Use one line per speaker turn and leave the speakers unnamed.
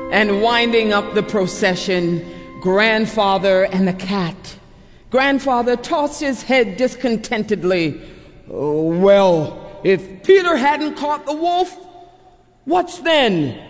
And winding up the procession, Grandfather and the cat. Grandfather tossed his head discontentedly. "Oh, well, if Peter hadn't caught the wolf, what's then?